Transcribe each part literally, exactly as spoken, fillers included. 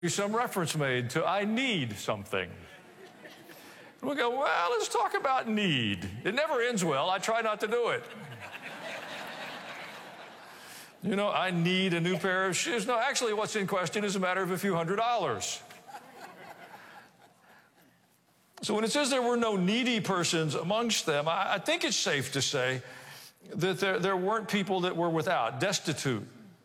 some reference made to I need something. And we go, well, let's talk about need. It never ends well. I try not to do it. You know, I need a new pair of shoes. No, actually, what's in question is a matter of a few hundred dollars. So when it says there were no needy persons amongst them, I, I think it's safe to say that there, there weren't people that were without, destitute.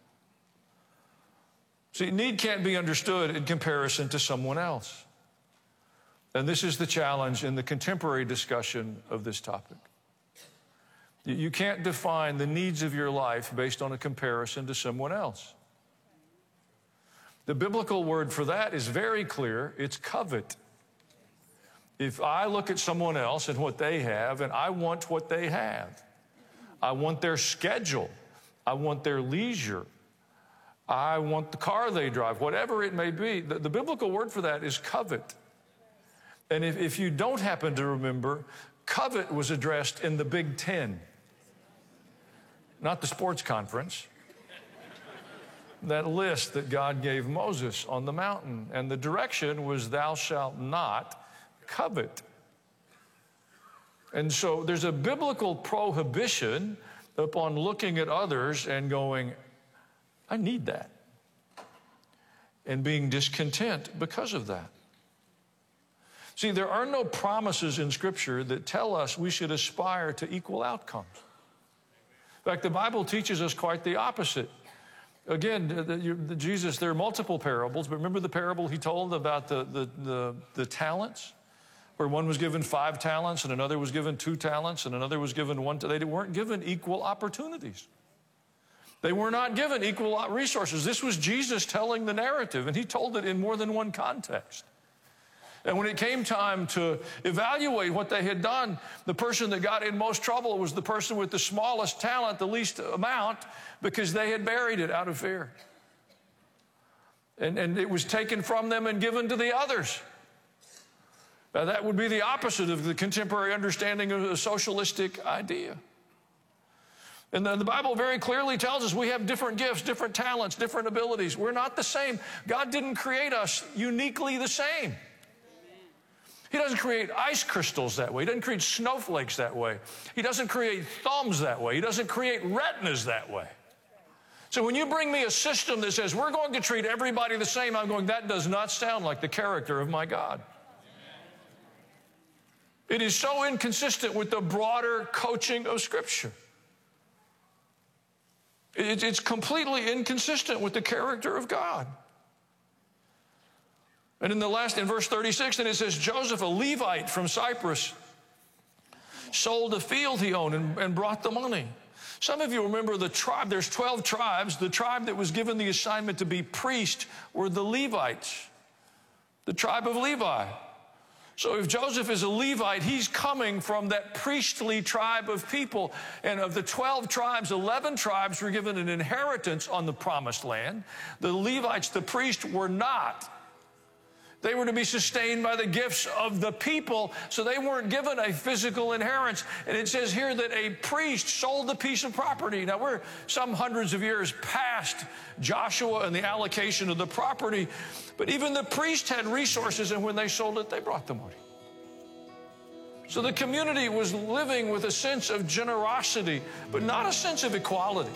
See, need can't be understood in comparison to someone else. And this is the challenge in the contemporary discussion of this topic. You can't define the needs of your life based on a comparison to someone else. The biblical word for that is very clear. It's covet. If I look at someone else and what they have, and I want what they have, I want their schedule, I want their leisure, I want the car they drive, whatever it may be, the, the biblical word for that is covet. And if, if you don't happen to remember, covet was addressed in the Big Ten, not the sports conference. That list that God gave Moses on the mountain, and the direction was thou shalt not covet. And so there's a biblical prohibition upon looking at others and going, I need that, and being discontent because of that. See, there are no promises in Scripture that tell us we should aspire to equal outcomes. In fact, the Bible teaches us quite the opposite. Again, the, the, the Jesus, there are multiple parables, but remember the parable he told about the, the, the, the talents? Where one was given five talents and another was given two talents and another was given one. They weren't given equal opportunities. They were not given equal resources. This was Jesus telling the narrative, and he told it in more than one context. And when it came time to evaluate what they had done, the person that got in most trouble was the person with the smallest talent, the least amount, because they had buried it out of fear. And, and it was taken from them and given to the others. Now, that would be the opposite of the contemporary understanding of a socialistic idea. And the, the Bible very clearly tells us we have different gifts, different talents, different abilities. We're not the same. God didn't create us uniquely the same. He doesn't create ice crystals that way. He doesn't create snowflakes that way. He doesn't create thumbs that way. He doesn't create retinas that way. So when you bring me a system that says we're going to treat everybody the same, I'm going, that does not sound like the character of my God. It is so inconsistent with the broader coaching of Scripture. It's completely inconsistent with the character of God. And in the last, in verse thirty-six, and it says, Joseph, a Levite from Cyprus, sold a field he owned and, and brought the money. Some of you remember the tribe. There's twelve tribes. The tribe that was given the assignment to be priest were the Levites, the tribe of Levi. So if Joseph is a Levite, he's coming from that priestly tribe of people. And of the twelve tribes, eleven tribes were given an inheritance on the promised land. The Levites, the priests, were not. They were to be sustained by the gifts of the people, so they weren't given a physical inheritance. And it says here that a priest sold a piece of property. Now, we're some hundreds of years past Joshua and the allocation of the property, but even the priest had resources, and when they sold it, they brought the money. So the community was living with a sense of generosity, but not a sense of equality.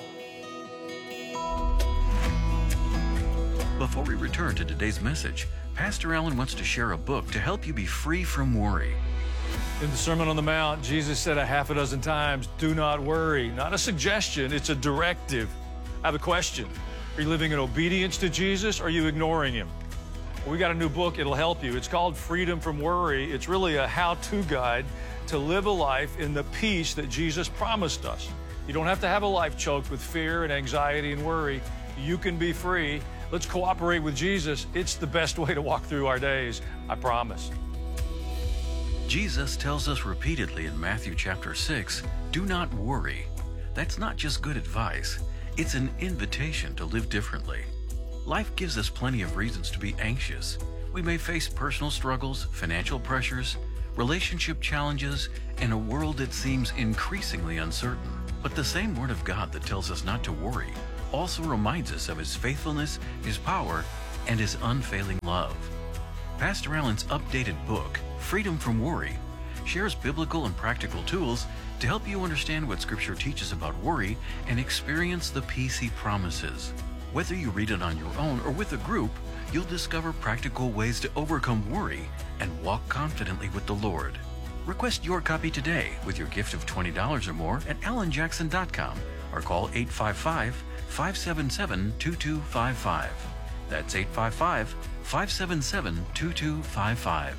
Before we return to today's message, Pastor Allen wants to share a book to help you be free from worry. In the Sermon on the Mount, Jesus said a half a dozen times, do not worry. Not a suggestion, it's a directive. I have a question. Are you living in obedience to Jesus, or are you ignoring him? Well, we got a new book, it'll help you. It's called Freedom from Worry. It's really a how-to guide to live a life in the peace that Jesus promised us. You don't have to have a life choked with fear and anxiety and worry. You can be free. Let's cooperate with Jesus. It's the best way to walk through our days, I promise. Jesus tells us repeatedly in Matthew chapter six, do not worry. That's not just good advice. It's an invitation to live differently. Life gives us plenty of reasons to be anxious. We may face personal struggles, financial pressures, relationship challenges, and a world that seems increasingly uncertain. But the same Word of God that tells us not to worry also reminds us of His faithfulness, His power, and His unfailing love. Pastor Allen's updated book, Freedom from Worry, shares biblical and practical tools to help you understand what Scripture teaches about worry and experience the peace He promises. Whether you read it on your own or with a group, you'll discover practical ways to overcome worry and walk confidently with the Lord. Request your copy today with your gift of twenty dollars or more at alan jackson dot com or call eight five five, five seven seven, two two five five. That's eight five five, five seven seven, two two five five.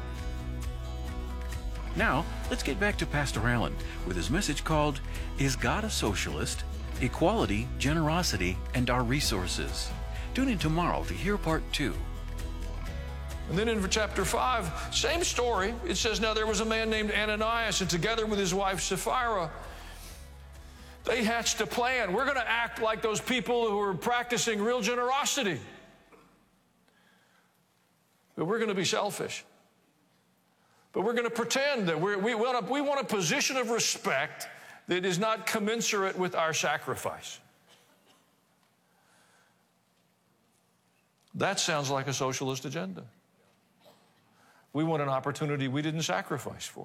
Now, let's get back to Pastor Allen with his message called, Is God a Socialist? Equality, Generosity, and Our Resources. Tune in tomorrow to hear part two. And then in chapter five, same story. It says, now there was a man named Ananias, and together with his wife Sapphira, they hatched a plan. We're going to act like those people who are practicing real generosity. But we're going to be selfish. But we're going to pretend that we're, we, want a, we want a position of respect that is not commensurate with our sacrifice. That sounds like a socialist agenda. We want an opportunity we didn't sacrifice for.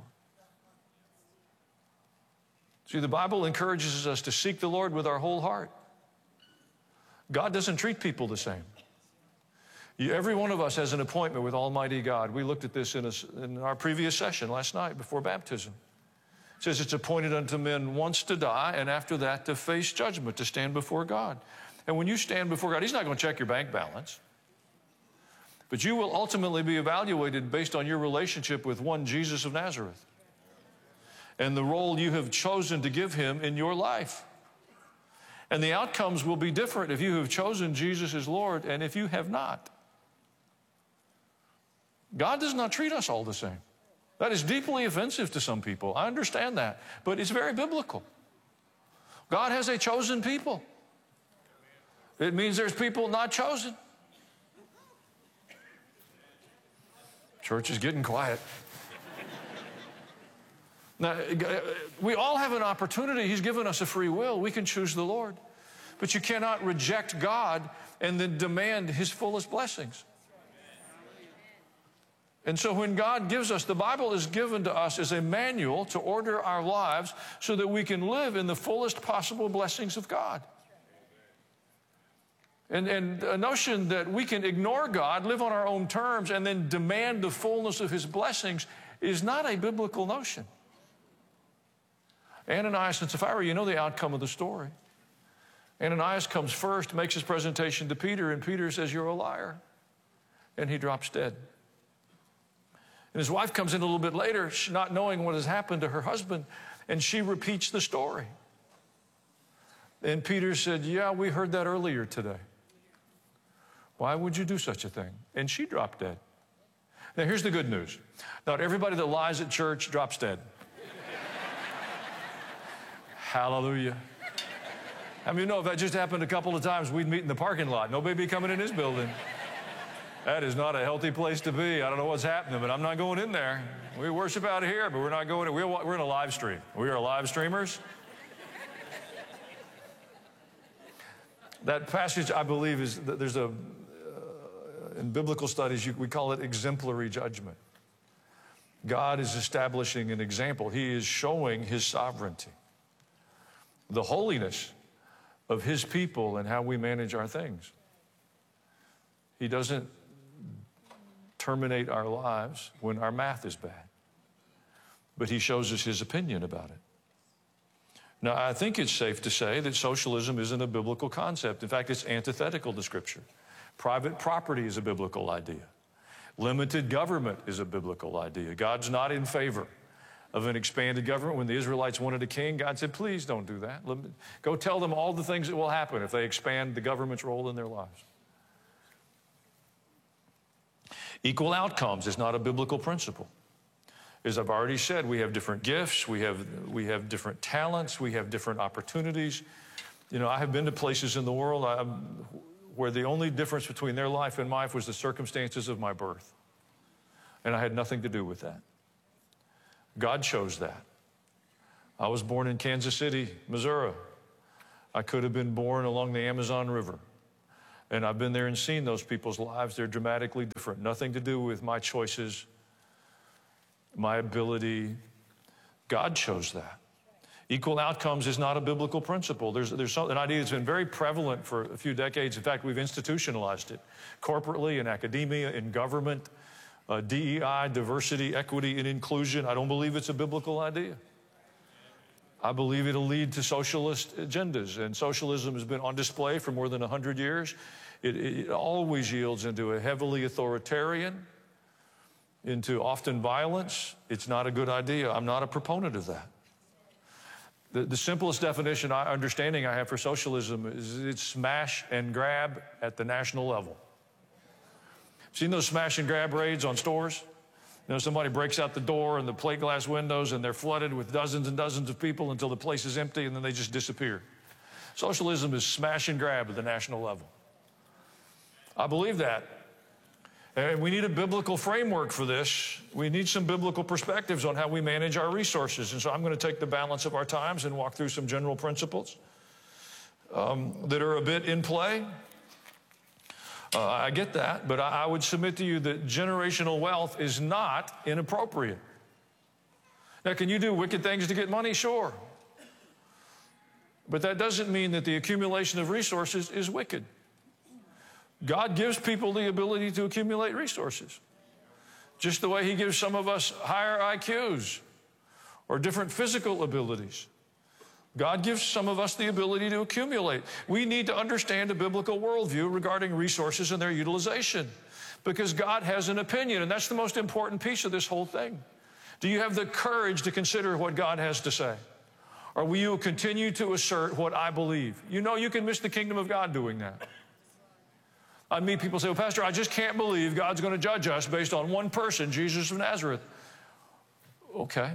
See, the Bible encourages us to seek the Lord with our whole heart. God doesn't treat people the same. You, every one of us has an appointment with Almighty God. We looked at this in, a, in our previous session last night before baptism. It says it's appointed unto men once to die, and after that to face judgment, to stand before God. And when you stand before God, He's not going to check your bank balance. But you will ultimately be evaluated based on your relationship with one Jesus of Nazareth and the role you have chosen to give Him in your life. And the outcomes will be different if you have chosen Jesus as Lord and if you have not. God does not treat us all the same. That is deeply offensive to some people. I understand that, but it's very biblical. God has a chosen people. It means there's people not chosen. Church is getting quiet. Now, we all have an opportunity. He's given us a free will. We can choose the Lord. But you cannot reject God and then demand His fullest blessings. And so when God gives us, the Bible is given to us as a manual to order our lives so that we can live in the fullest possible blessings of God. And, and a notion that we can ignore God, live on our own terms, and then demand the fullness of His blessings is not a biblical notion. Ananias and Sapphira, you know the outcome of the story. Ananias comes first, makes his presentation to Peter, and Peter says, you're a liar. And he drops dead. And his wife comes in a little bit later, not knowing what has happened to her husband, and she repeats the story. And Peter said, yeah, we heard that earlier today. Why would you do such a thing? And she dropped dead. Now, here's the good news. Not everybody that lies at church drops dead. Hallelujah. I mean, no, if that just happened a couple of times, we'd meet in the parking lot. Nobody be coming in his building. That is not a healthy place to be. I don't know what's happening, but I'm not going in there. We worship out here, but we're not going in. We're, we're in a live stream. We are live streamers. That passage, I believe, is there's a, uh, in biblical studies, you, we call it exemplary judgment. God is establishing an example. He is showing His sovereignty, the holiness of His people and how we manage our things. He doesn't terminate our lives when our math is bad, but He shows us His opinion about it. Now, I think it's safe to say that socialism isn't a biblical concept. In fact, it's antithetical to Scripture. Private property is a biblical idea. Limited government is a biblical idea. God's not in favor of an expanded government. When the Israelites wanted a king, God said, please don't do that. Go tell them all the things that will happen if they expand the government's role in their lives. Equal outcomes is not a biblical principle. As I've already said, we have different gifts, we have, we have different talents, we have different opportunities. You know, I have been to places in the world I'm, where the only difference between their life and mine was the circumstances of my birth. And I had nothing to do with that. God chose that. I was born in Kansas City, Missouri. I could have been born along the Amazon River. And I've been there and seen those people's lives. They're dramatically different. Nothing to do with my choices, my ability. God chose that. Equal outcomes is not a biblical principle. There's, there's some, an idea that's been very prevalent for a few decades. In fact, we've institutionalized it corporately, in academia, in government, uh, D E I, diversity, equity, and inclusion. I don't believe it's a biblical idea. I believe it'll lead to socialist agendas, and socialism has been on display for more than one hundred years. It, it always yields into a heavily authoritarian, into often violence. It's not a good idea. I'm not a proponent of that. The, the simplest definition, I, understanding I have for socialism is it's smash and grab at the national level. Seen those smash and grab raids on stores? You know, somebody breaks out the door and the plate glass windows and they're flooded with dozens and dozens of people until the place is empty and then they just disappear. Socialism is smash and grab at the national level. I believe that. And we need a biblical framework for this. We need some biblical perspectives on how we manage our resources. And so I'm going to take the balance of our times and walk through some general principles um, that are a bit in play. Uh, I get that, but I, I would submit to you that generational wealth is not inappropriate. Now, can you do wicked things to get money? Sure. But that doesn't mean that the accumulation of resources is wicked. God gives people the ability to accumulate resources, just the way he gives some of us higher I Qs or different physical abilities. God gives some of us the ability to accumulate. We need to understand a biblical worldview regarding resources and their utilization, because God has an opinion, and that's the most important piece of this whole thing. Do you have the courage to consider what God has to say? Or will you continue to assert what I believe? You know you can miss the kingdom of God doing that. I meet people say, well, Pastor, I just can't believe God's going to judge us based on one person, Jesus of Nazareth. Okay.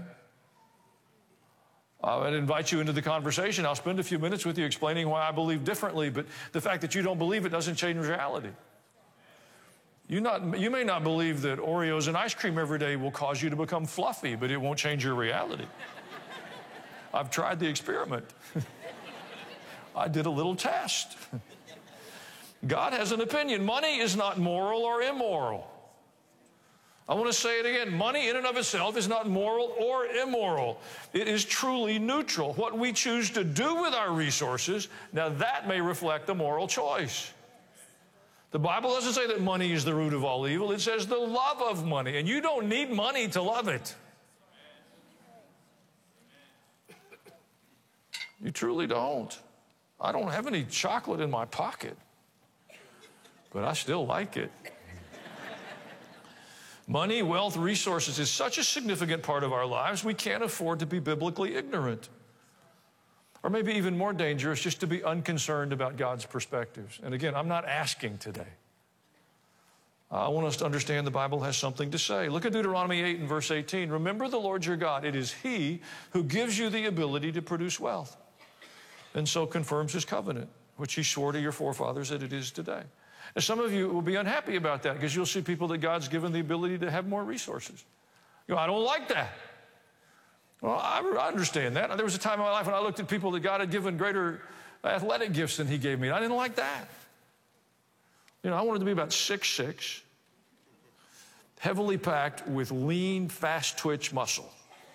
I would invite you into the conversation. I'll spend a few minutes with you explaining why I believe differently, but the fact that you don't believe it doesn't change reality. You, not, you may not believe that Oreos and ice cream every day will cause you to become fluffy, but it won't change your reality. I've tried the experiment. I did a little test. God has an opinion. Money is not moral or immoral. I want to say it again. Money in and of itself is not moral or immoral. It is truly neutral. What we choose to do with our resources, now that may reflect a moral choice. The Bible doesn't say that money is the root of all evil. It says the love of money, and you don't need money to love it. You truly don't. I don't have any chocolate in my pocket, but I still like it. Money, wealth, resources is such a significant part of our lives, we can't afford to be biblically ignorant. Or maybe even more dangerous, just to be unconcerned about God's perspectives. And again, I'm not asking today. I want us to understand the Bible has something to say. Look at Deuteronomy eight and verse eighteen. Remember the Lord your God. It is he who gives you the ability to produce wealth, and so confirms his covenant, which he swore to your forefathers that it is today. And some of you will be unhappy about that because you'll see people that God's given the ability to have more resources. You know, I don't like that. Well, I, I understand that. There was a time in my life when I looked at people that God had given greater athletic gifts than he gave me. And I didn't like that. You know, I wanted to be about six foot six, heavily packed with lean, fast twitch muscle.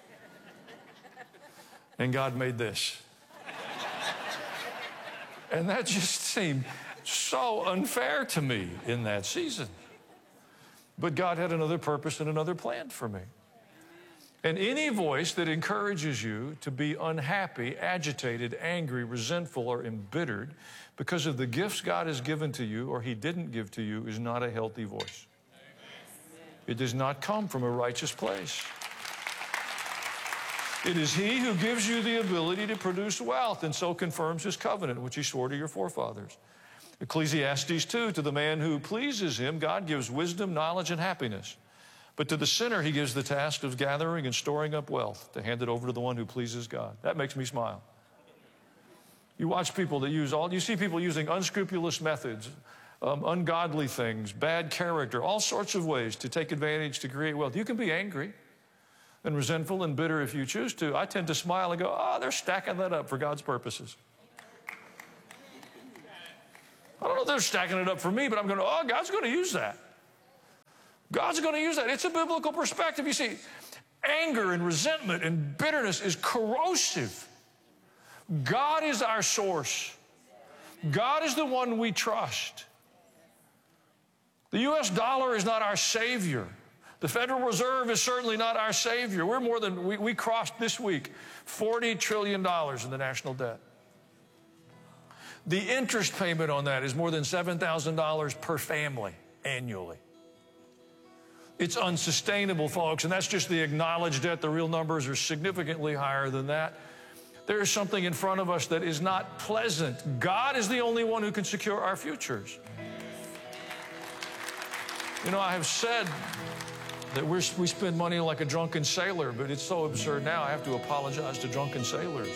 And God made this. And that just seemed so unfair to me in that season. But God had another purpose and another plan for me. And any voice that encourages you to be unhappy, agitated, angry, resentful, or embittered because of the gifts God has given to you or he didn't give to you is not a healthy voice. It does not come from a righteous place. It is he who gives you the ability to produce wealth and so confirms his covenant, which he swore to your forefathers. Ecclesiastes two, to the man who pleases him, God gives wisdom, knowledge, and happiness. But to the sinner, he gives the task of gathering and storing up wealth to hand it over to the one who pleases God. That makes me smile. You watch people that use all, you see people using unscrupulous methods, um, ungodly things, bad character, all sorts of ways to take advantage to create wealth. You can be angry and resentful and bitter if you choose to. I tend to smile and go, oh, they're stacking that up for God's purposes. I don't know know they're stacking it up for me, but I'm going, oh, God's going to use that. God's going to use that. It's a biblical perspective. You see, anger and resentment and bitterness is corrosive. God is our source. God is the one we trust. The U S dollar is not our savior. The Federal Reserve is certainly not our savior. We're more than, we, we crossed this week forty trillion dollars in the national debt. The interest payment on that is more than seven thousand dollars per family annually. It's unsustainable, folks, and that's just the acknowledged debt. The real numbers are significantly higher than that. There is something in front of us that is not pleasant. God is the only one who can secure our futures. You know, I have said that we're, we spend money like a drunken sailor, but it's so absurd now I have to apologize to drunken sailors.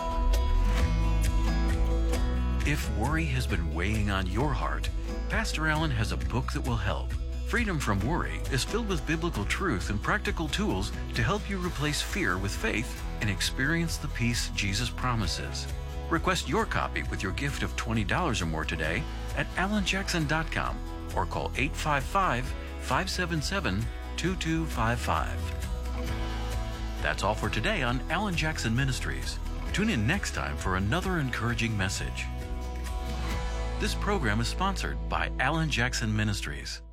If worry has been weighing on your heart, Pastor Allen has a book that will help. Freedom from Worry is filled with biblical truth and practical tools to help you replace fear with faith and experience the peace Jesus promises. Request your copy with your gift of twenty dollars or more today at alan jackson dot com or call eight five five, five seven seven, two two five five. That's all for today on Alan Jackson Ministries. Tune in next time for another encouraging message. This program is sponsored by Alan Jackson Ministries.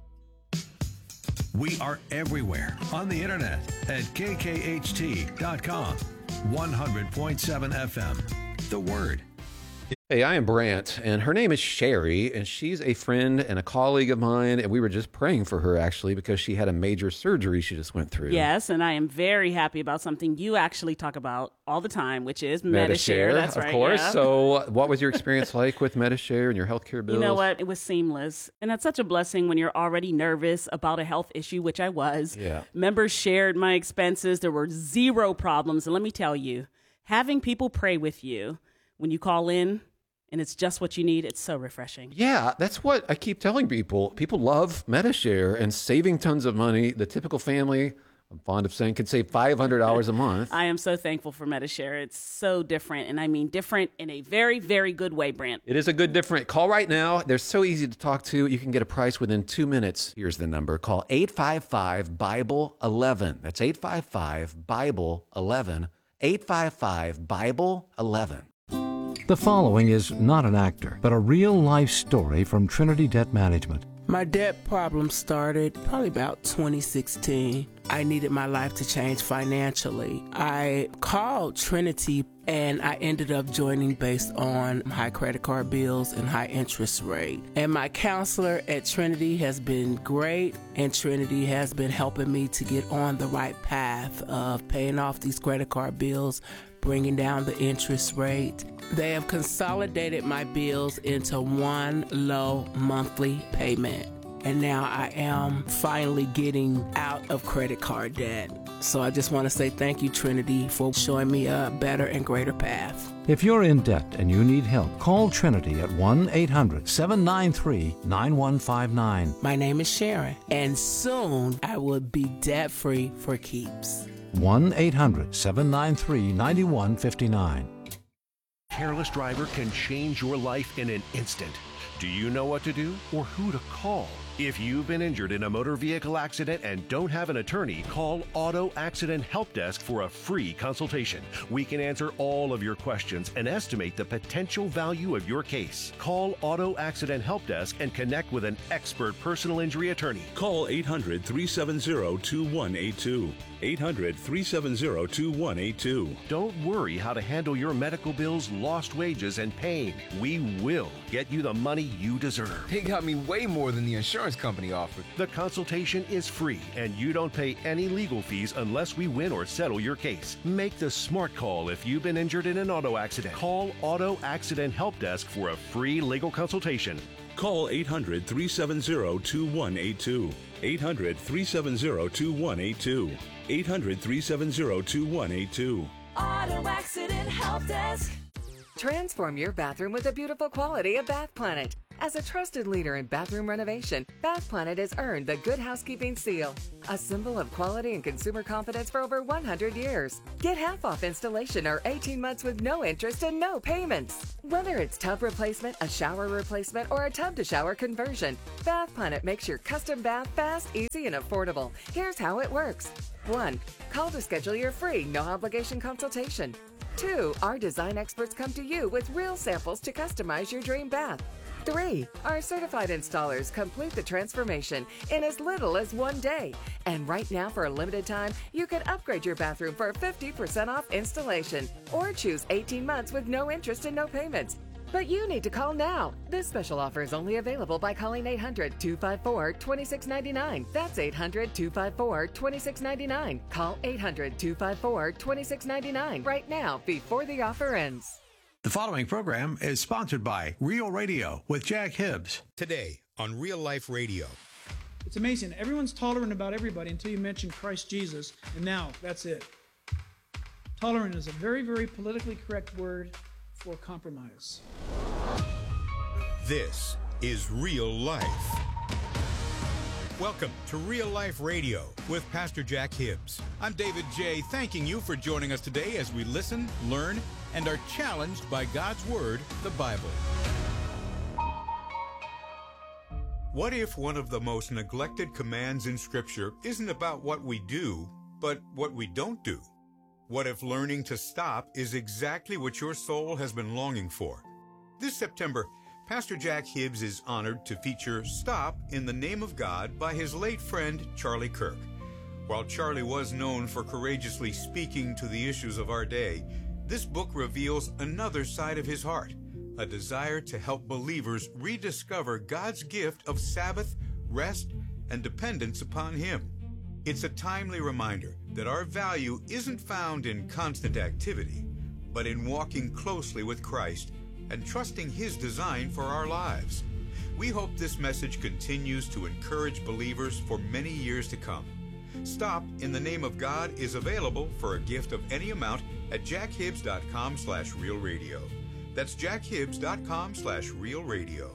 We are everywhere on the internet at K K H T dot com. one hundred point seven F M. The Word. Hey, I am Brant, and her name is Sherry, and she's a friend and a colleague of mine, and we were just praying for her, actually, because she had a major surgery she just went through. Yes, and I am very happy about something you actually talk about all the time, which is Medi-Share. Medi-Share, That's of right, course. yeah. So what was your experience like with Medi-Share and your healthcare bills? You know what? It was seamless. And that's such a blessing when you're already nervous about a health issue, which I was. Yeah. Members shared my expenses. There were zero problems. And let me tell you, having people pray with you when you call in, and it's just what you need, it's so refreshing. Yeah, that's what I keep telling people. People love Medi-Share and saving tons of money. The typical family, I'm fond of saying, could save five hundred dollars a month. I am so thankful for Medi-Share. It's so different, and I mean different in a very, very good way, Brant. It is a good different. Call right now. They're so easy to talk to. You can get a price within two minutes. Here's the number. Call eight five five, Bible eleven. That's eight five five, Bible eleven. eight five five, Bible eleven. The following is not an actor, but a real-life story from Trinity Debt Management. My debt problem started probably about twenty sixteen. I needed my life to change financially. I called Trinity and I ended up joining based on high credit card bills and high interest rate. And my counselor at Trinity has been great, and Trinity has been helping me to get on the right path of paying off these credit card bills, bringing down the interest rate. They have consolidated my bills into one low monthly payment. And now I am finally getting out of credit card debt. So I just want to say thank you, Trinity, for showing me a better and greater path. If you're in debt and you need help, call Trinity at one eight hundred, seven nine three, nine one five nine. My name is Sharon, and soon I will be debt-free for keeps. one eight hundred, seven nine three, nine one five nine. Careless driver can change your life in an instant. Do you know what to do or who to call? If you've been injured in a motor vehicle accident and don't have an attorney, call Auto Accident Help Desk for a free consultation. We can answer all of your questions and estimate the potential value of your case. Call Auto Accident Help Desk and connect with an expert personal injury attorney. Call eight hundred, three seven zero, two one eight two. eight hundred, three seven zero, two one eight two. Don't worry how to handle your medical bills, lost wages, and pain. We will get you the money you deserve. They got me way more than the insurance company offered. The consultation is free, and you don't pay any legal fees unless we win or settle your case. Make the smart call if you've been injured in an auto accident. Call Auto Accident Help Desk for a free legal consultation. Call eight hundred, three seven zero, two one eight two. eight hundred, three seven zero, two one eight two. eight hundred, three seven zero, two one eight two. Auto Accident Help Desk. Transform your bathroom with the beautiful quality of Bath Planet. As a trusted leader in bathroom renovation, Bath Planet has earned the Good Housekeeping seal, a symbol of quality and consumer confidence for over one hundred years. Get half off installation or eighteen months with no interest and no payments. Whether it's tub replacement, a shower replacement, or a tub-to-shower conversion, Bath Planet makes your custom bath fast, easy, and affordable. Here's how it works. one. Call to schedule your free, no-obligation consultation. two. Our design experts come to you with real samples to customize your dream bath. three. Our certified installers complete the transformation in as little as one day. And right now, for a limited time, you can upgrade your bathroom for fifty percent off installation or choose eighteen months with no interest and no payments. But you need to call now. This special offer is only available by calling eight hundred, two five four, two six nine nine. That's eight hundred, two five four, two six nine nine. Call eight hundred, two five four, two six nine nine right now before the offer ends. The following program is sponsored by Real Radio with Jack Hibbs. Today on Real Life Radio. It's amazing. Everyone's tolerant about everybody until you mention Christ Jesus, and now that's it. Tolerant is a very, very politically correct word for compromise. This is Real Life. Welcome to Real Life Radio with Pastor Jack Hibbs. I'm David J., thanking you for joining us today as we listen, learn, and are challenged by God's Word, the Bible. What if one of the most neglected commands in Scripture isn't about what we do, but what we don't do? What if learning to stop is exactly what your soul has been longing for? This September, Pastor Jack Hibbs is honored to feature Stop in the Name of God by his late friend Charlie Kirk. While Charlie was known for courageously speaking to the issues of our day, this book reveals another side of his heart, a desire to help believers rediscover God's gift of Sabbath, rest, and dependence upon Him. It's a timely reminder that our value isn't found in constant activity, but in walking closely with Christ and trusting His design for our lives. We hope this message continues to encourage believers for many years to come. Stop in the Name of God is available for a gift of any amount at jackhibbs.com slash real radio. That's jackhibbs.com slash real radio.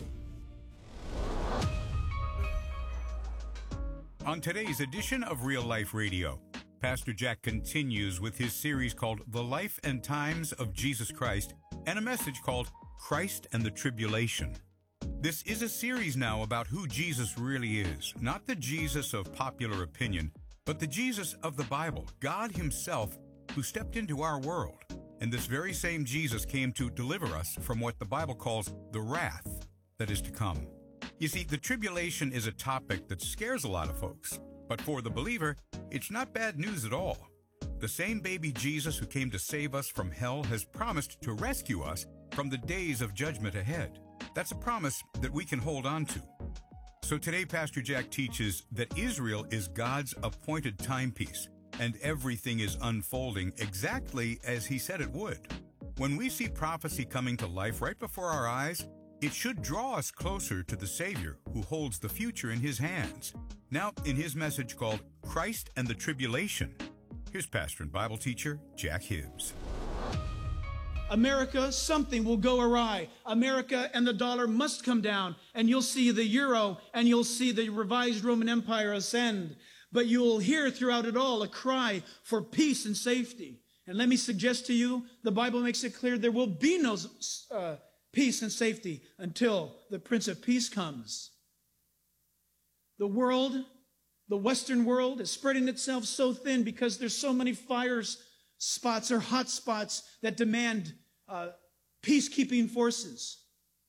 On today's edition of Real Life Radio, Pastor Jack continues with his series called The Life and Times of Jesus Christ and a message called Christ and the Tribulation. This is a series now about who Jesus really is, not the Jesus of popular opinion, but the Jesus of the Bible, God Himself, who stepped into our world. And this very same Jesus came to deliver us from what the Bible calls the wrath that is to come. You see, the tribulation is a topic that scares a lot of folks. But for the believer, it's not bad news at all. The same baby Jesus who came to save us from hell has promised to rescue us from the days of judgment ahead. That's a promise that we can hold on to. So today, Pastor Jack teaches that Israel is God's appointed timepiece, and everything is unfolding exactly as He said it would. When we see prophecy coming to life right before our eyes, it should draw us closer to the Savior who holds the future in His hands. Now, in his message called Christ and the Tribulation, here's pastor and Bible teacher Jack Hibbs. America, something will go awry. America and the dollar must come down, and you'll see the euro, and you'll see the revised Roman Empire ascend. But you'll hear throughout it all a cry for peace and safety. And let me suggest to you, the Bible makes it clear there will be no uh, peace and safety until the Prince of Peace comes. The world, the Western world, is spreading itself so thin because there's so many fire spots or hot spots that demand uh, peacekeeping forces.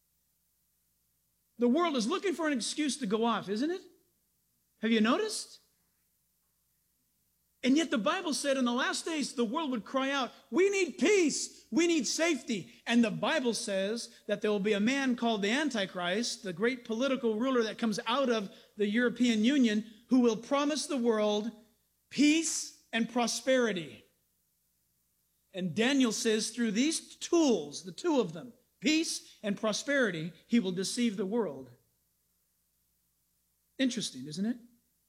The world is looking for an excuse to go off, isn't it? Have you noticed? And yet the Bible said in the last days the world would cry out, we need peace, we need safety. And the Bible says that there will be a man called the Antichrist, the great political ruler that comes out of the European Union, who will promise the world peace and prosperity. And Daniel says through these tools, the two of them, peace and prosperity, he will deceive the world. Interesting, isn't it?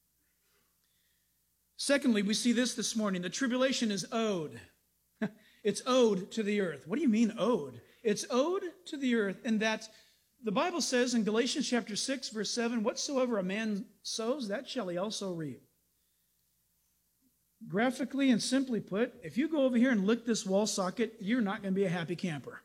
Secondly, we see this this morning. The tribulation is owed. It's owed to the earth. What do you mean owed? It's owed to the earth in that The Bible says in Galatians chapter six, verse seven, whatsoever a man sows, that shall he also reap. Graphically and simply put, if you go over here and lick this wall socket, you're not going to be a happy camper.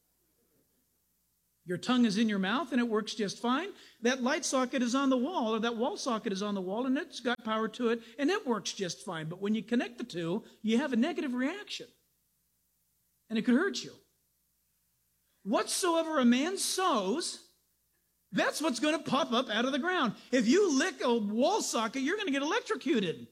Your tongue is in your mouth and it works just fine. That light socket is on the wall, or that wall socket is on the wall, and it's got power to it, and it works just fine. But when you connect the two, you have a negative reaction, and it could hurt you. Whatsoever a man sows, that's what's going to pop up out of the ground. If you lick a wall socket, you're going to get electrocuted.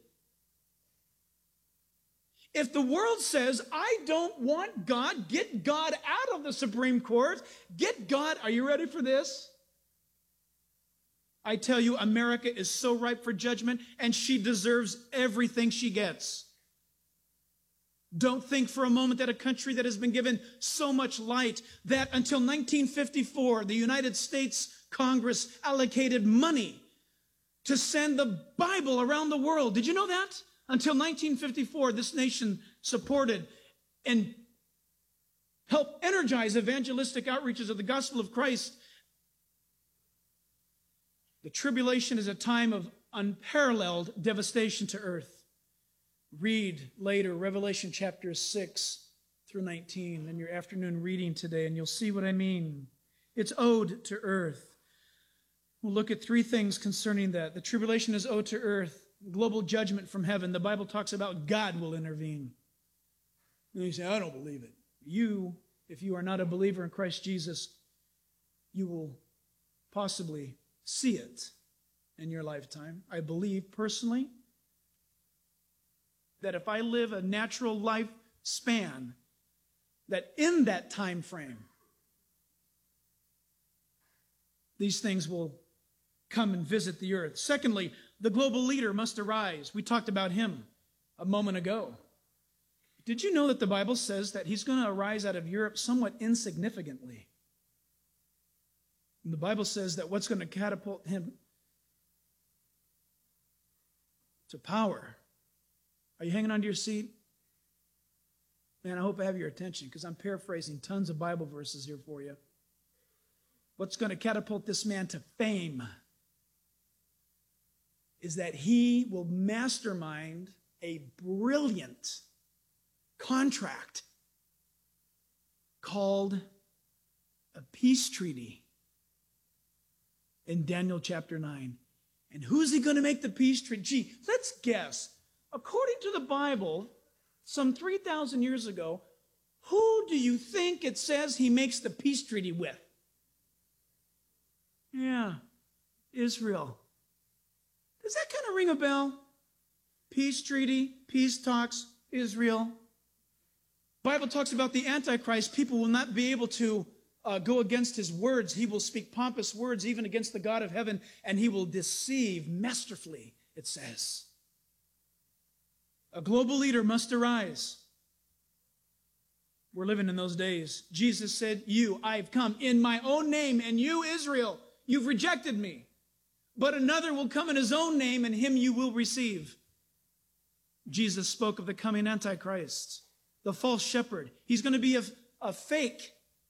If the world says, I don't want God, get God out of the Supreme Court, get God, are you ready for this? I tell you, America is so ripe for judgment, and she deserves everything she gets. Don't think for a moment that a country that has been given so much light, that until nineteen fifty-four, the United States Congress allocated money to send the Bible around the world. Did you know that? Until nineteen fifty-four, this nation supported and helped energize evangelistic outreaches of the gospel of Christ. The tribulation is a time of unparalleled devastation to earth. Read later Revelation chapter six through nineteen in your afternoon reading today, and you'll see what I mean. It's owed to earth. We'll look at three things concerning that. The tribulation is owed to earth. Global judgment from heaven. The Bible talks about God will intervene. And you say, I don't believe it. You, if you are not a believer in Christ Jesus, you will possibly see it in your lifetime. I believe personally that if I live a natural life span, that in that time frame, these things will come and visit the earth. Secondly, the global leader must arise. We talked about him a moment ago. Did you know that the Bible says that he's going to arise out of Europe somewhat insignificantly? And the Bible says that what's going to catapult him to power. Are you hanging on to your seat? Man, I hope I have your attention, because I'm paraphrasing tons of Bible verses here for you. What's going to catapult this man to fame is that he will mastermind a brilliant contract called a peace treaty in Daniel chapter nine. And who's he going to make the peace treaty? Gee, let's guess. According to the Bible, some three thousand years ago, who do you think it says he makes the peace treaty with? Yeah, Israel. Does that kind of ring a bell? Peace treaty, peace talks, Israel. Bible talks about the Antichrist. People will not be able to uh, go against his words. He will speak pompous words even against the God of heaven, and he will deceive masterfully, it says. A global leader must arise. We're living in those days. Jesus said, you, I've come in my own name, and you, Israel, you've rejected me. But another will come in his own name, and him you will receive. Jesus spoke of the coming Antichrist, the false shepherd. He's going to be a, a fake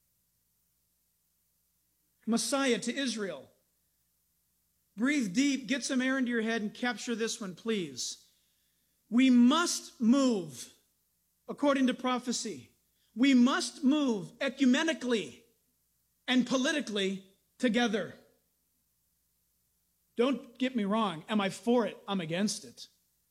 Messiah to Israel. Breathe deep, get some air into your head, and capture this one, please. We must move according to prophecy. We must move ecumenically and politically together. Don't get me wrong. Am I for it? I'm against it.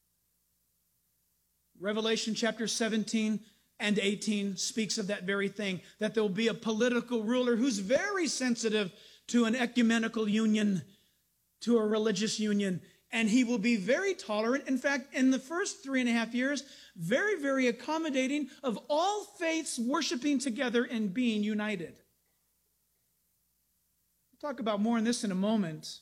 Revelation chapter seventeen and eighteen speaks of that very thing, that there will be a political ruler who's very sensitive to an ecumenical union, to a religious union, and he will be very tolerant. In fact, in the first three and a half years, very, very accommodating of all faiths worshiping together and being united. We'll talk about more on this in a moment.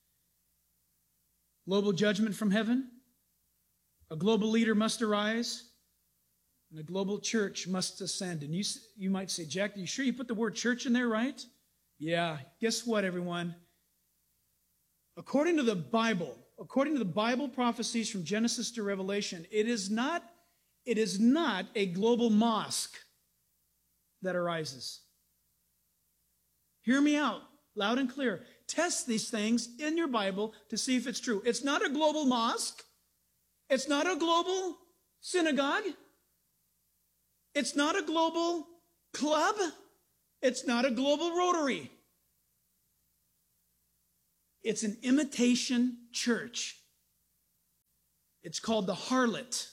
Global judgment from heaven. A global leader must arise. And a global church must ascend. And you, you might say, Jack, are you sure you put the word church in there, right? Yeah. Guess what, everyone? According to the Bible, according to the Bible prophecies from Genesis to Revelation, it is not, it is not a global mosque that arises. Hear me out. loud and clear. Test these things in your Bible to see if it's true. It's not a global mosque. It's not a global synagogue. It's not a global club. It's not a global Rotary. It's an imitation church. It's called the harlot.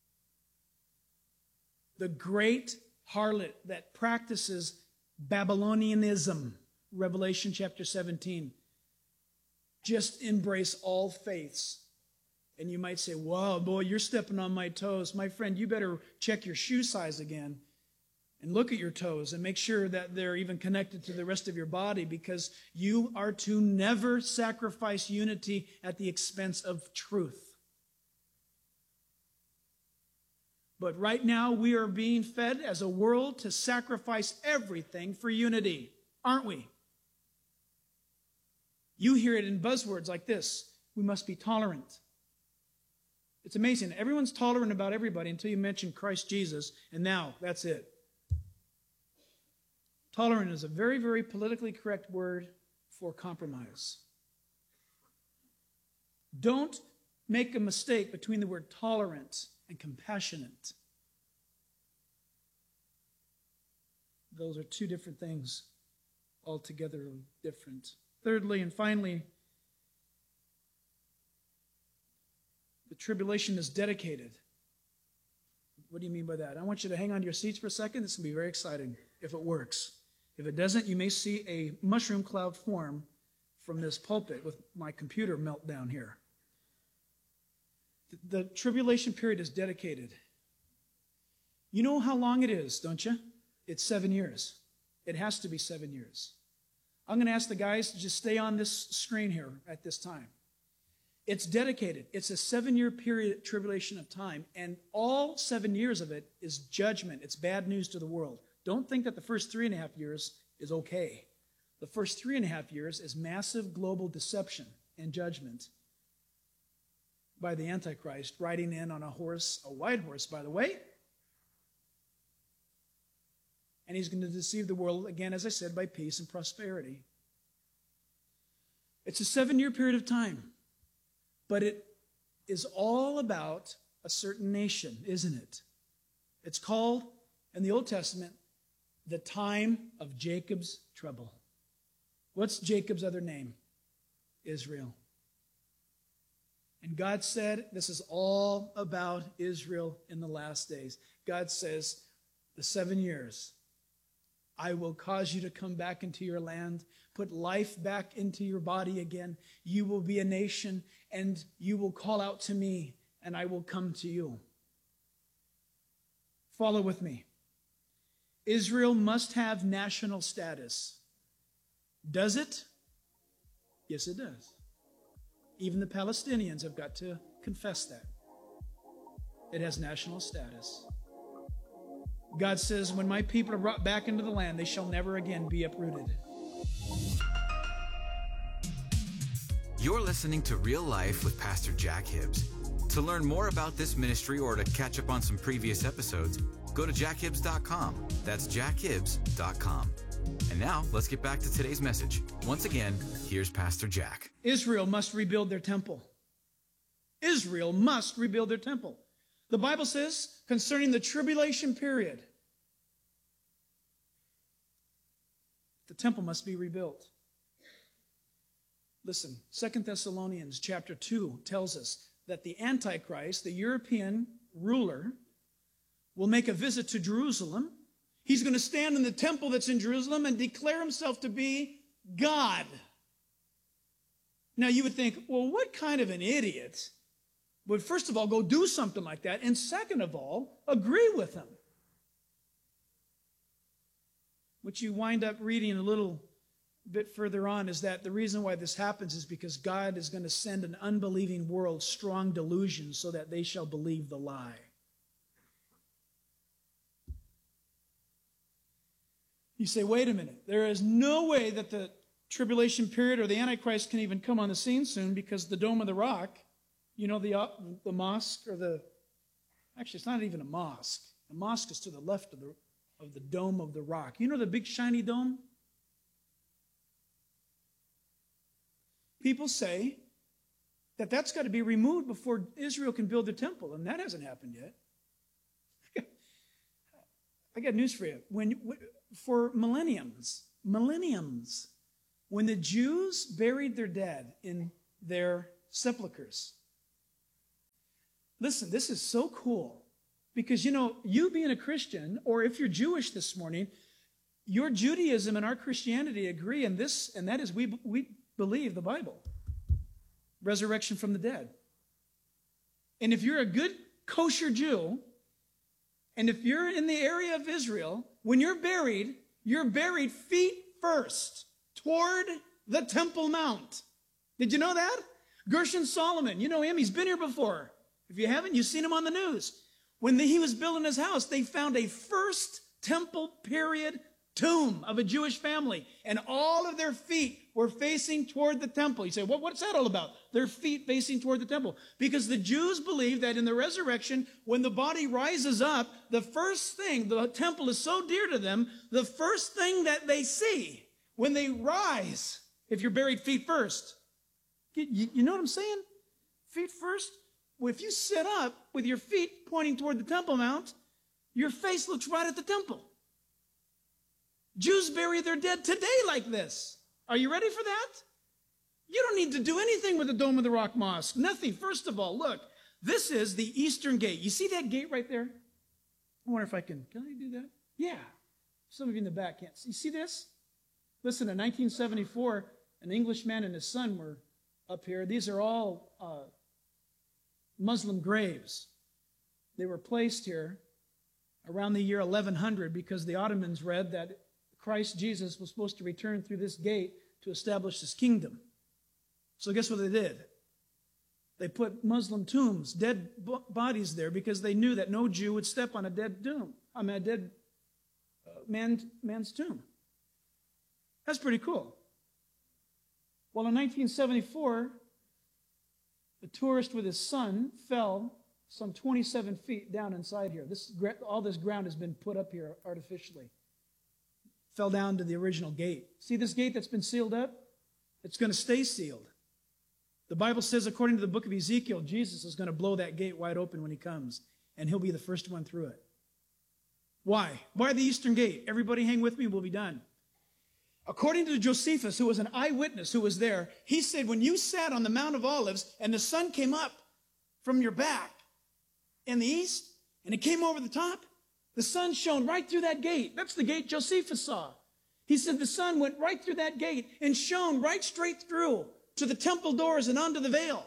The great harlot that practices Babylonianism. Revelation chapter seventeen. Just embrace all faiths. And you might say, wow, boy, you're stepping on my toes. My friend, you better check your shoe size again and look at your toes and make sure that they're even connected to the rest of your body, because you are to never sacrifice unity at the expense of truth. But right now we are being fed as a world to sacrifice everything for unity, aren't we? You hear it in buzzwords like this: we must be tolerant. It's amazing. Everyone's tolerant about everybody until you mention Christ Jesus, and now that's it. Tolerant is a very, very politically correct word for compromise. Don't make a mistake between the word tolerant and compassionate. Those are two different things, altogether different. Thirdly and finally, the tribulation is dedicated. What do you mean by that? I want you to hang on to your seats for a second. This will be very exciting if it works. If it doesn't, you may see a mushroom cloud form from this pulpit with my computer meltdown here. The tribulation period is dedicated. You know how long it is, don't you? It's seven years. It has to be seven years. I'm going to ask the guys to just stay on this screen here at this time. It's dedicated. It's a seven-year period tribulation of time, and all seven years of it is judgment. It's bad news to the world. Don't think that the first three and a half years is okay. The first three and a half years is massive global deception and judgment by the Antichrist, riding in on a horse, a white horse, by the way. And he's going to deceive the world, again, as I said, by peace and prosperity. It's a seven-year period of time, but it is all about a certain nation, isn't it? It's called, in the Old Testament, the time of Jacob's trouble. What's Jacob's other name? Israel. And God said, this is all about Israel in the last days. God says, the seven years, I will cause you to come back into your land, put life back into your body again. You will be a nation, and you will call out to me, and I will come to you. Follow with me. Israel must have national status. Does it? Yes, it does. Even the Palestinians have got to confess that. It has national status. God says, when my people are brought back into the land, they shall never again be uprooted. You're listening to Real Life with Pastor Jack Hibbs. To learn more about this ministry or to catch up on some previous episodes, go to jack hibbs dot com. That's jack hibbs dot com. And now, let's get back to today's message. Once again, here's Pastor Jack. Israel must rebuild their temple. Israel must rebuild their temple. The Bible says concerning the tribulation period, the temple must be rebuilt. Listen, Second Thessalonians chapter two tells us that the Antichrist, the European ruler, will make a visit to Jerusalem. He's going to stand in the temple that's in Jerusalem and declare himself to be God. Now you would think, well, what kind of an idiot would first of all go do something like that, and second of all, agree with him? What you wind up reading a little bit further on is that the reason why this happens is because God is going to send an unbelieving world strong delusion so that they shall believe the lie. You say, wait a minute, there is no way that the tribulation period or the Antichrist can even come on the scene soon, because the Dome of the Rock, you know, the, uh, the mosque or the, actually it's not even a mosque. The mosque is to the left of the, of the Dome of the Rock. You know the big shiny dome? people say that that's got to be removed before Israel can build the temple, and that hasn't happened yet. I got news for you. When, for millenniums, millenniums, when the Jews buried their dead in their sepulchres, listen, this is so cool. Because, you know, you being a Christian, or if you're Jewish this morning, your Judaism and our Christianity agree in this, and that is we, we believe the Bible. Resurrection from the dead. And if you're a good kosher Jew, and if you're in the area of Israel, when you're buried, you're buried feet first toward the Temple Mount. Did you know that? Gershon Solomon, you know him, he's been here before. If you haven't, you've seen him on the news. When the, he was building his house, they found a first temple period tomb of a Jewish family, and all of their feet were facing toward the temple. You say, well, what's that all about? Their feet facing toward the temple. Because the Jews believe that in the resurrection, when the body rises up, the first thing, the temple is so dear to them, the first thing that they see when they rise, if you're buried feet first, you, you know what I'm saying? Feet first? Well, if you sit up with your feet pointing toward the Temple Mount, your face looks right at the temple. Jews bury their dead today like this. Are you ready for that? You don't need to do anything with the Dome of the Rock Mosque. Nothing. First of all, look, this is the Eastern Gate. You see that gate right there? I wonder if I can, can I do that? Yeah. Some of you in the back can't see. You see this? Listen, in nineteen seventy-four, an Englishman and his son were up here. These are all uh, Muslim graves. They were placed here around the year eleven hundred because the Ottomans read that Christ Jesus was supposed to return through this gate to establish his kingdom. So guess what they did? They put Muslim tombs, dead bodies there, because they knew that no Jew would step on a dead tomb. I mean, a dead uh, man, man's tomb. That's pretty cool. Well, in nineteen seventy-four, a tourist with his son fell some twenty-seven feet down inside here. This, all this ground has been put up here artificially. Fell down to the original gate. See this gate that's been sealed up? It's going to stay sealed. The Bible says, according to the book of Ezekiel, Jesus is going to blow that gate wide open when he comes, and he'll be the first one through it. Why? Why the Eastern Gate? Everybody hang with me, we'll be done. According to Josephus, who was an eyewitness who was there, he said, when you sat on the Mount of Olives and the sun came up from your back in the east, and it came over the top, the sun shone right through that gate. That's the gate Josephus saw. He said the sun went right through that gate and shone right straight through to the temple doors and onto the veil.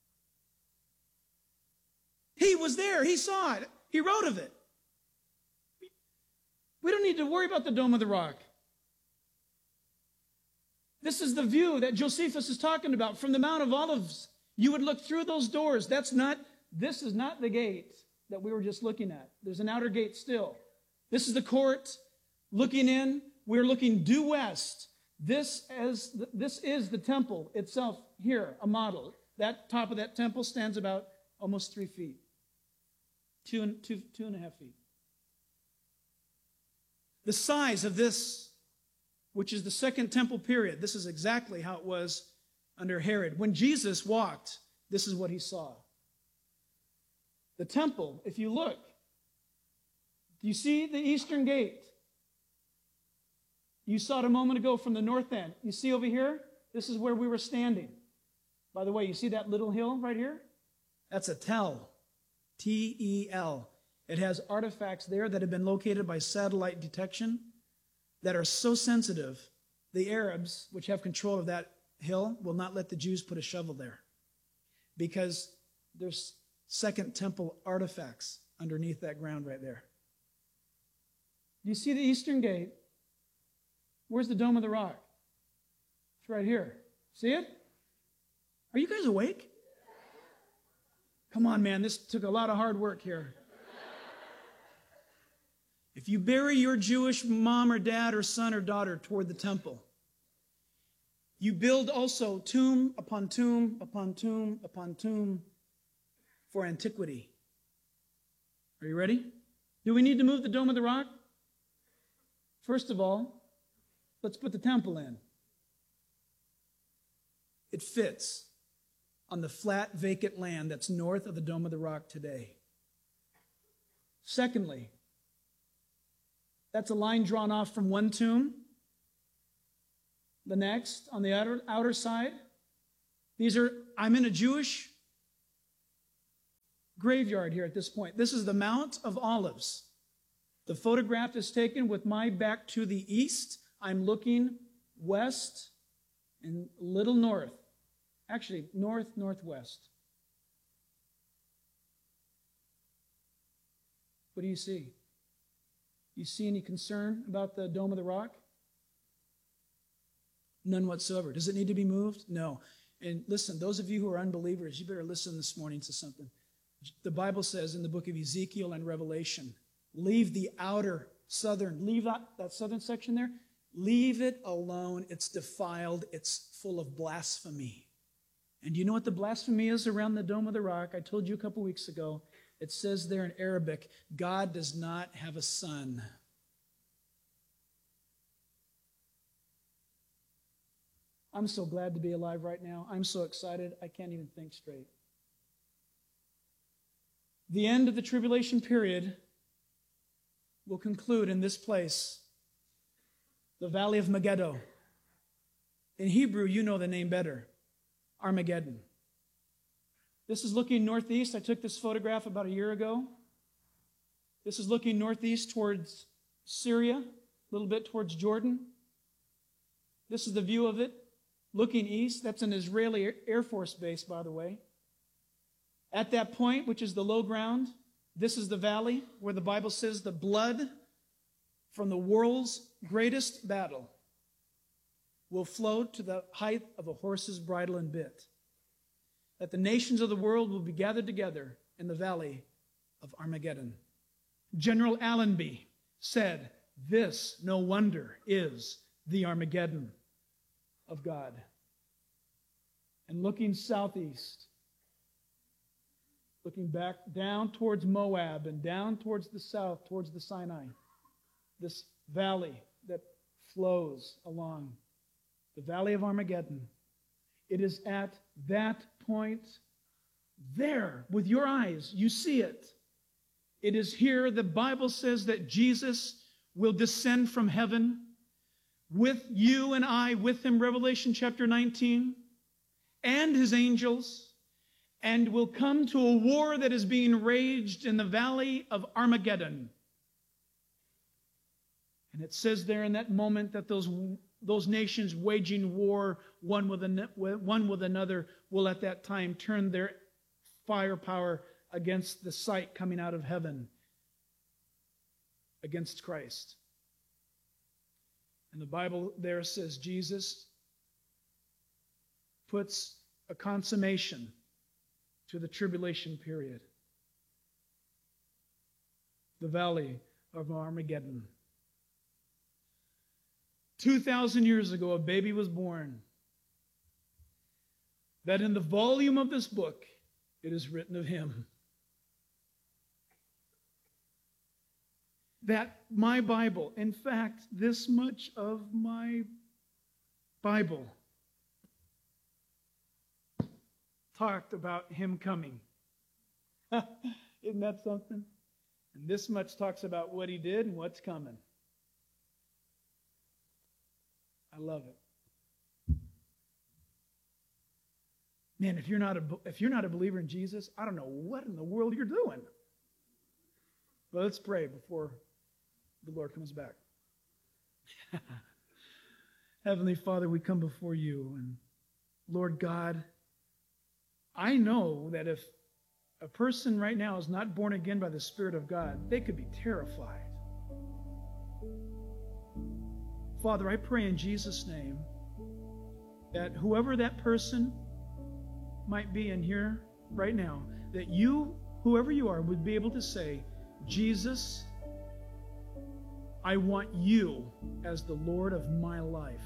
He was there. He saw it. He wrote of it. We don't need to worry about the Dome of the Rock. This is the view that Josephus is talking about from the Mount of Olives. You would look through those doors. That's not, this is not the gate that we were just looking at. There's an outer gate still. This is the court looking in. We're looking due west. This, as the, this is the temple itself here, a model. That top of that temple stands about almost three feet. Two and, two, two and a half feet. The size of this, which is the second temple period, this is exactly how it was under Herod. When Jesus walked, this is what he saw. The temple, if you look, do you see the eastern gate? You saw it a moment ago from the north end. You see over here? This is where we were standing. By the way, you see that little hill right here? That's a tel. T E L. It has artifacts there that have been located by satellite detection that are so sensitive, the Arabs, which have control of that hill, will not let the Jews put a shovel there because there's Second Temple artifacts underneath that ground right there. Do you see the eastern gate? Where's the Dome of the Rock? It's right here. See it? Are you guys awake? Come on, man. This took a lot of hard work here. If you bury your Jewish mom or dad or son or daughter toward the temple, you build also tomb upon tomb upon tomb upon tomb for antiquity. Are you ready? Do we need to move the Dome of the Rock? First of all, let's put the temple in. It fits on the flat, vacant land that's north of the Dome of the Rock today. Secondly, that's a line drawn off from one tomb. The next, on the outer, outer side, these are, I'm in a Jewish graveyard here at this point. This is the Mount of Olives. The photograph is taken with my back to the east. I'm looking west and a little north. Actually, north, northwest. What do you see? You see any concern about the Dome of the Rock? None whatsoever. Does it need to be moved? No. And listen, those of you who are unbelievers, you better listen this morning to something. The Bible says in the book of Ezekiel and Revelation, leave the outer southern, leave that, that southern section there, leave it alone. It's defiled. It's full of blasphemy. And do you know what the blasphemy is around the Dome of the Rock? I told you a couple weeks ago. It says there in Arabic, God does not have a son. I'm so glad to be alive right now. I'm so excited, I can't even think straight. The end of the tribulation period will conclude in this place, the Valley of Megiddo. In Hebrew, you know the name better, Armageddon. This is looking northeast. I took this photograph about a year ago. This is looking northeast towards Syria, a little bit towards Jordan. This is the view of it. Looking east, that's an Israeli Air Force base, by the way. At that point, which is the low ground, this is the valley where the Bible says the blood from the world's greatest battle will flow to the height of a horse's bridle and bit. That the nations of the world will be gathered together in the valley of Armageddon. General Allenby said, this, no wonder, is the Armageddon of God. And looking southeast, looking back down towards Moab and down towards the south, towards the Sinai, this valley that flows along the valley of Armageddon. It is at that point there, with your eyes, you see it. It is here the Bible says that Jesus will descend from heaven with you and I, with him, Revelation chapter nineteen, and his angels, and will come to a war that is being waged in the valley of Armageddon. And it says there in that moment that those, those nations waging war one with, an, one with another will at that time turn their firepower against the sight coming out of heaven, against Christ. And the Bible there says Jesus puts a consummation to the tribulation period. The valley of Armageddon. Two thousand years ago, a baby was born. That in the volume of this book, it is written of him. That my Bible, in fact, this much of my Bible talked about him coming. Isn't that something? And this much talks about what he did and what's coming. I love it. Man, if you're not a if you're not a believer in Jesus, I don't know what in the world you're doing. But let's pray before the Lord comes back. Heavenly Father, we come before you, and Lord God, I know that if a person right now is not born again by the Spirit of God, they could be terrified. Father, I pray in Jesus' name that whoever that person might be in here right now, that you, whoever you are, would be able to say, Jesus, I want you as the Lord of my life.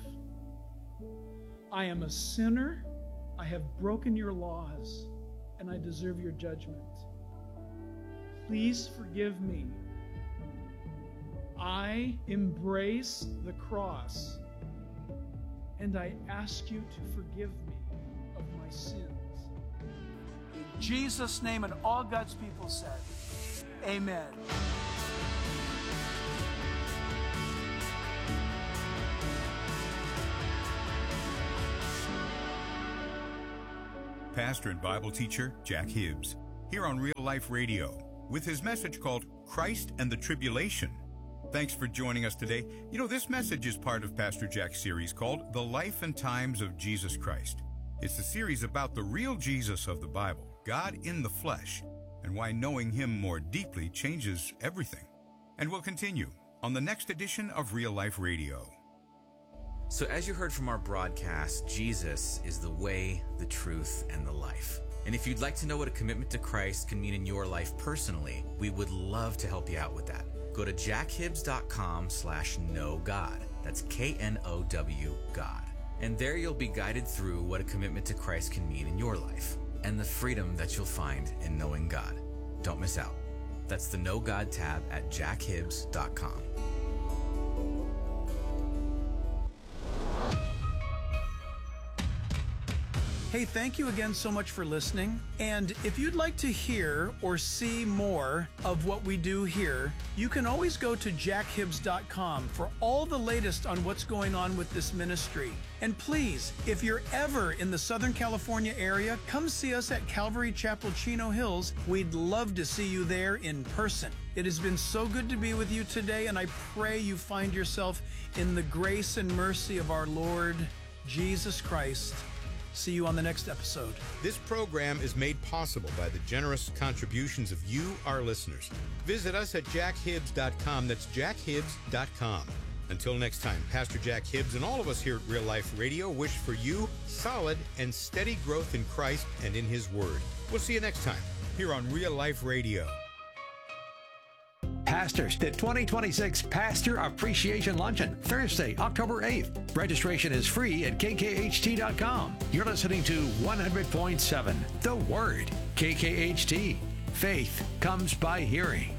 I am a sinner. I have broken your laws, and I deserve your judgment. Please forgive me. I embrace the cross, and I ask you to forgive me. sins. In Jesus' name, and all God's people said, amen. Pastor and Bible teacher Jack Hibbs, here on Real Life Radio, with his message called Christ and the Tribulation. Thanks for joining us today. You know, this message is part of Pastor Jack's series called The Life and Times of Jesus Christ. It's a series about the real Jesus of the Bible, God in the flesh, and why knowing him more deeply changes everything. And we'll continue on the next edition of Real Life Radio. So as you heard from our broadcast, Jesus is the way, the truth, and the life. And if you'd like to know what a commitment to Christ can mean in your life personally, we would love to help you out with that. Go to jackhibbs.com slash know God. That's K N O W God. And there you'll be guided through what a commitment to Christ can mean in your life and the freedom that you'll find in knowing God. Don't miss out. That's the Know God tab at jackhibbs dot com. Hey, thank you again so much for listening. And if you'd like to hear or see more of what we do here, you can always go to jackhibbs dot com for all the latest on what's going on with this ministry. And please, if you're ever in the Southern California area, come see us at Calvary Chapel, Chino Hills. We'd love to see you there in person. It has been so good to be with you today, and I pray you find yourself in the grace and mercy of our Lord Jesus Christ. See you on the next episode. This program is made possible by the generous contributions of you, our listeners. Visit us at jack hibbs dot com. That's jack hibbs dot com. Until next time, Pastor Jack Hibbs and all of us here at Real Life Radio wish for you solid and steady growth in Christ and in His Word. We'll see you next time here on Real Life Radio. Pastors, the twenty twenty-six Pastor Appreciation Luncheon, Thursday, October eighth. Registration is free at k k h t dot com. You're listening to one hundred point seven, The Word, K K H T. Faith comes by hearing.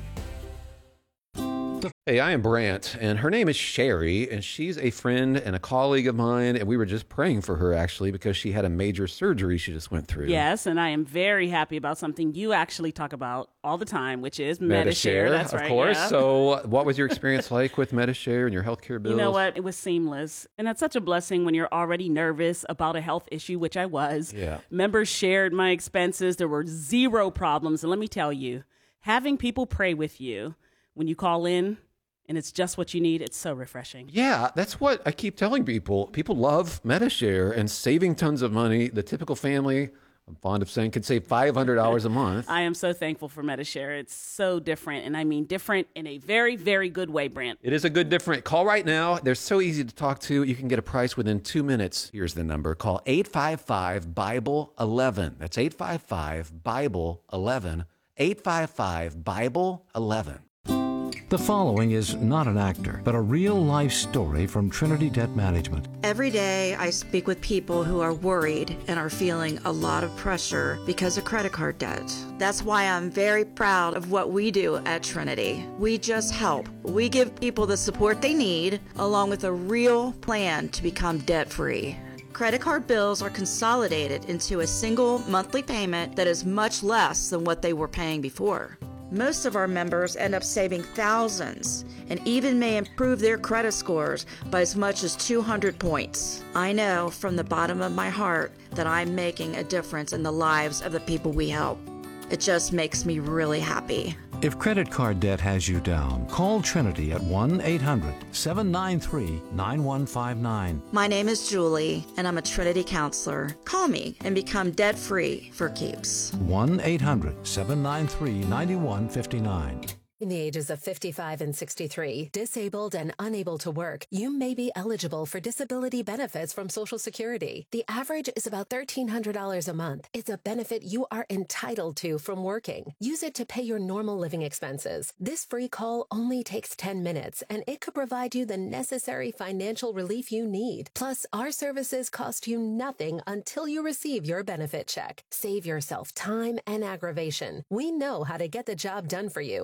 Hey, I am Brant, and her name is Sherry, and she's a friend and a colleague of mine, and we were just praying for her, actually, because she had a major surgery she just went through. Yes, and I am very happy about something you actually talk about all the time, which is Medi-Share. Medi-Share, That's of right, course. yeah. So what was your experience like with Medi-Share and your healthcare bills? You know what? It was seamless. And that's such a blessing when you're already nervous about a health issue, which I was. Yeah. Members shared my expenses. There were zero problems. And let me tell you, having people pray with you when you call in, and it's just what you need, it's so refreshing. Yeah, that's what I keep telling people. People love Medi-Share and saving tons of money. The typical family, I'm fond of saying, could save five hundred dollars a month. I am so thankful for Medi-Share. It's so different, and I mean different in a very, very good way, Brant. It is a good different. Call right now. They're so easy to talk to. You can get a price within two minutes. Here's the number. Call eight five five, Bible eleven. That's eight five five, Bible eleven. eight five five, Bible eleven. The following is not an actor, but a real-life story from Trinity Debt Management. Every day I speak with people who are worried and are feeling a lot of pressure because of credit card debt. That's why I'm very proud of what we do at Trinity. We just help. We give people the support they need, along with a real plan to become debt-free. Credit card bills are consolidated into a single monthly payment that is much less than what they were paying before. Most of our members end up saving thousands and even may improve their credit scores by as much as two hundred points. I know from the bottom of my heart that I'm making a difference in the lives of the people we help. It just makes me really happy. If credit card debt has you down, call Trinity at one eight hundred, seven nine three, nine one five nine. My name is Julie, and I'm a Trinity counselor. Call me and become debt-free for keeps. one eight hundred, seven nine three, nine one five nine. In the ages of fifty-five and sixty-three, disabled and unable to work, you may be eligible for disability benefits from Social Security. The average is about thirteen hundred dollars a month. It's a benefit you are entitled to from working. Use it to pay your normal living expenses. This free call only takes ten minutes, and it could provide you the necessary financial relief you need. Plus, our services cost you nothing until you receive your benefit check. Save yourself time and aggravation. We know how to get the job done for you as quickly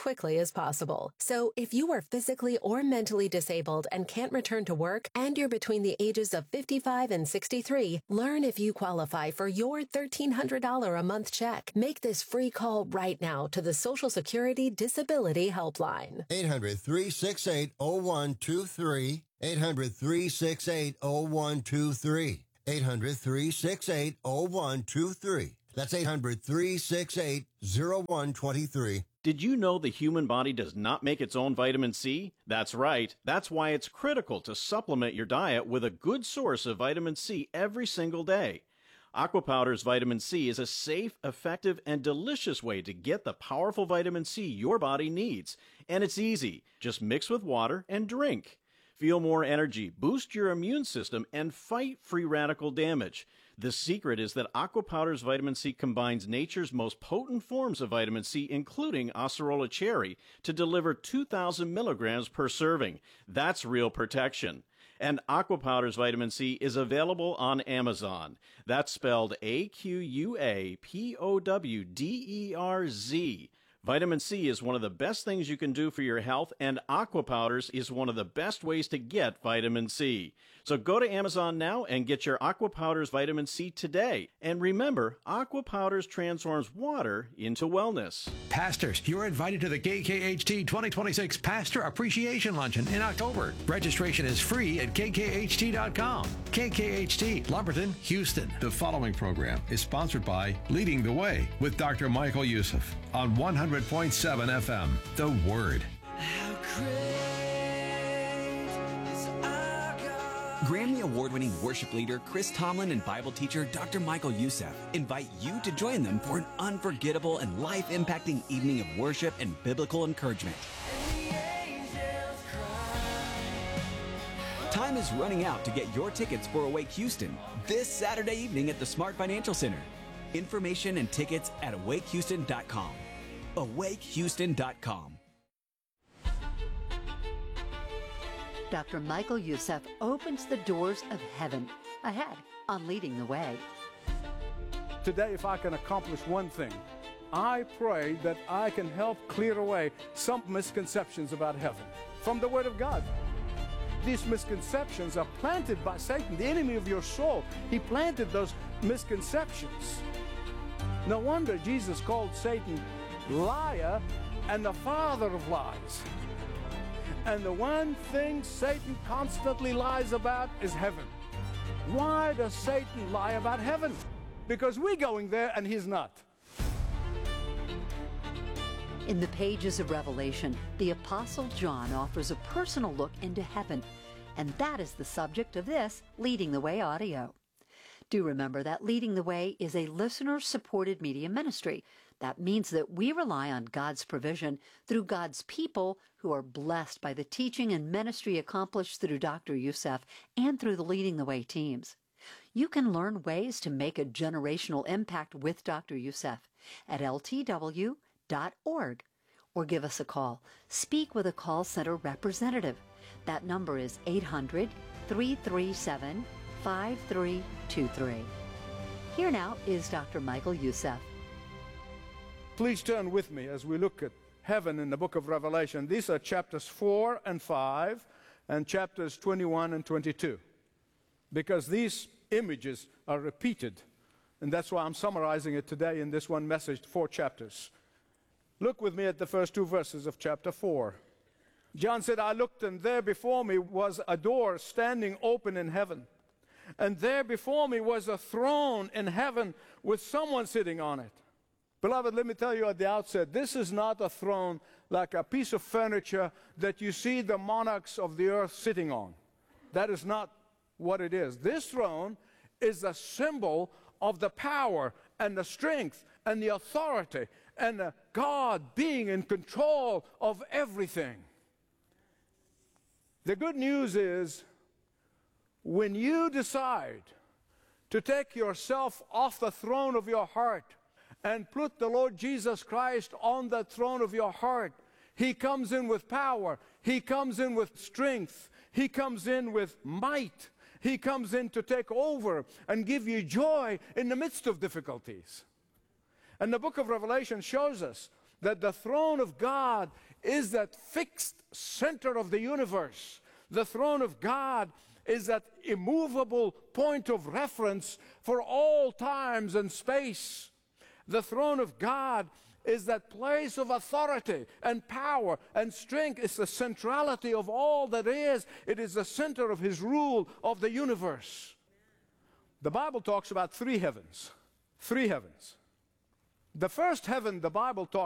quickly as possible. So if you are physically or mentally disabled and can't return to work, and you're between the ages of fifty-five and sixty-three, learn if you qualify for your thirteen hundred dollars a month check. Make this free call right now to the Social Security Disability Helpline. eight hundred, three six eight, oh one two three. eight hundred, three six eight, oh one two three. eight hundred, three six eight, oh one two three. That's eight hundred, three six eight, oh one two three. Did you know the human body does not make its own vitamin C? That's right. That's why it's critical to supplement your diet with a good source of vitamin C every single day. Aqua Powder's vitamin C is a safe, effective, and delicious way to get the powerful vitamin C your body needs. And it's easy. Just mix with water and drink. Feel more energy, boost your immune system, and fight free radical damage. The secret is that Aqua Powder's vitamin C combines nature's most potent forms of vitamin C, including Acerola cherry, to deliver two thousand milligrams per serving. That's real protection. And Aqua Powder's vitamin C is available on Amazon. That's spelled A Q U A P O W D E R Z. Vitamin C is one of the best things you can do for your health, and Aqua Powders is one of the best ways to get vitamin C. So go to Amazon now and get your Aqua Powders vitamin C today. And remember, Aqua Powders transforms water into wellness. Pastors, you're invited to the K K H T twenty twenty-six Pastor Appreciation Luncheon in October. Registration is free at K K H T dot com. K K H T, Lumberton, Houston. The following program is sponsored by Leading the Way with Doctor Michael Youssef on one hundred point seven F M, The Word. Grammy Award-winning worship leader Chris Tomlin and Bible teacher Doctor Michael Youssef invite you to join them for an unforgettable and life-impacting evening of worship and biblical encouragement. Time is running out to get your tickets for Awake Houston this Saturday evening at the Smart Financial Center. Information and tickets at awake houston dot com. awake houston dot com. Doctor Michael Youssef opens the doors of heaven ahead on Leading the Way. Today, if I can accomplish one thing, I pray that I can help clear away some misconceptions about heaven from the Word of God. These misconceptions are planted by Satan, the enemy of your soul. He planted those misconceptions. No wonder Jesus called Satan liar and the father of lies. And the one thing Satan constantly lies about is heaven. Why does Satan lie about heaven? Because we're going there and he's not. In the pages of Revelation, the Apostle John offers a personal look into heaven, and that is the subject of this Leading the Way audio. Do remember that Leading the Way is a listener-supported media ministry. That means that we rely on God's provision through God's people who are blessed by the teaching and ministry accomplished through Doctor Youssef and through the Leading the Way teams. You can learn ways to make a generational impact with Doctor Youssef at L T W dot org or give us a call. Speak with a call center representative. That number is eight hundred, three three seven, five three two three. Here now is Doctor Michael Youssef. Please turn with me as we look at heaven in the book of Revelation. These are chapters four and five and chapters twenty-one and twenty-two, because these images are repeated, and that's why I'm summarizing it today in this one message, four chapters. Look with me at the first two verses of chapter four. John said, I looked, and there before me was a door standing open in heaven. And there before me was a throne in heaven with someone sitting on it. Beloved, let me tell you at the outset, this is not a throne like a piece of furniture that you see the monarchs of the earth sitting on. That is not what it is. This throne is a symbol of the power and the strength and the authority and the God being in control of everything. The good news is, when you decide to take yourself off the throne of your heart and put the Lord Jesus Christ on the throne of your heart, He comes in with power. He comes in with strength. He comes in with might. He comes in to take over and give you joy in the midst of difficulties. And the book of Revelation shows us that the throne of God is that fixed center of the universe. The throne of God is that immovable point of reference for all times and space. The throne of God is that place of authority and power and strength. It's the centrality of all that is. It is the center of His rule of the universe. The Bible talks about three heavens. Three heavens. The first heaven the Bible talks